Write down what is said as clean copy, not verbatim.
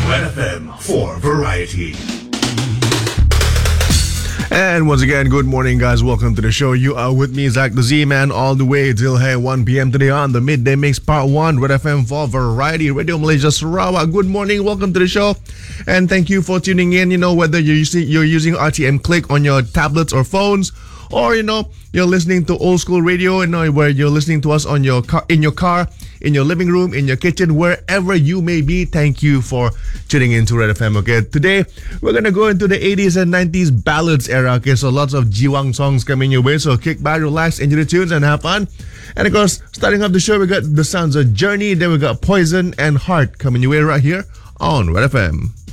Red FM for Variety. And once again, good morning, guys. Welcome to the show. You are with me, Zach the Z-Man, all the way till 1 p.m. today on the Midday Mix Part 1, Red FM for Variety, Radio Malaysia Sarawak. Good morning, welcome to the show. And thank you for tuning in. You know, whether you're using RTM Click on your tablets or phones, or, you know, you're listening to old school radio, where you're listening to us on your car, in your living room, in your kitchen, wherever you may be. Thank you for tuning into Red FM. Okay, today we're gonna go into the 80s and 90s ballads era. Okay, so lots of Jiwang songs coming your way. So kick back, relax, enjoy the tunes, and have fun. And of course, starting off the show, we got the sounds of Journey. Then we got Poison and Heart coming your way right here on Red FM.